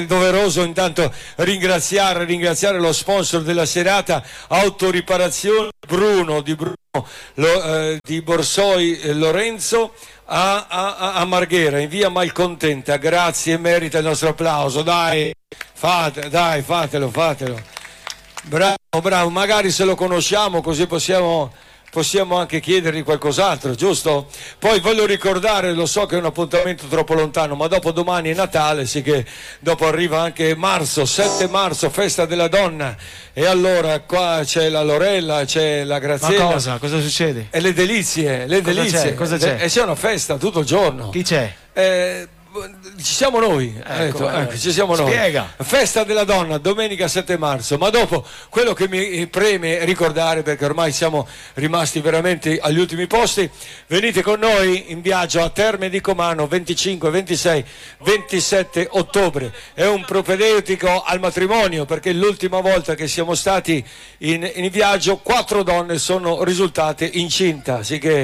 doveroso intanto ringraziare lo sponsor della serata, Autoriparazione Bruno di Borsoi Lorenzo a Marghera in via Malcontenta. Grazie, merita il nostro applauso, dai, fatelo. Bravo, magari se lo conosciamo così possiamo anche chiedergli qualcos'altro, giusto? Poi voglio ricordare, lo so che è un appuntamento troppo lontano, ma dopo domani è Natale, sì, che dopo arriva anche marzo, 7 marzo, festa della donna, e allora qua c'è la Lorella, c'è la Graziella. Ma cosa succede? E le delizie. Cosa c'è? E c'è una festa tutto il giorno. Chi c'è? Ci siamo noi, ci siamo noi. Spiega. Festa della donna, domenica 7 marzo. Ma dopo, quello che mi preme ricordare, perché ormai siamo rimasti veramente agli ultimi posti, venite con noi in viaggio a Terme di Comano 25, 26, 27 ottobre. È un propedeutico al matrimonio, perché l'ultima volta che siamo stati in viaggio 4 donne sono risultate incinta,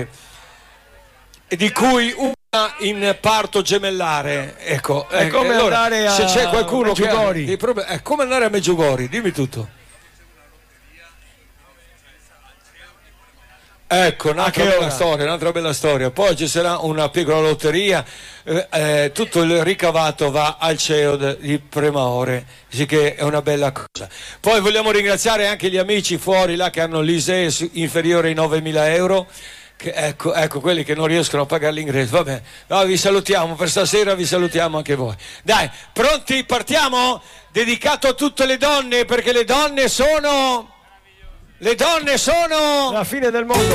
di cui una in parto gemellare. Ecco, è come allora, andare se c'è qualcuno Meggiugori. che ha dei problemi, è come andare a Meggiugori, dimmi tutto. Ecco, un'altra bella storia. Poi ci sarà una piccola lotteria, tutto il ricavato va al CEO di Premaore, sì, che è una bella cosa. Poi vogliamo ringraziare anche gli amici fuori là che hanno l'ISEE inferiore ai 9.000 euro. Ecco quelli che non riescono a pagare l'ingresso. Vabbè, vi salutiamo per stasera, vi salutiamo anche voi. Dai, pronti? Partiamo? Dedicato a tutte le donne, perché le donne sono la fine del mondo.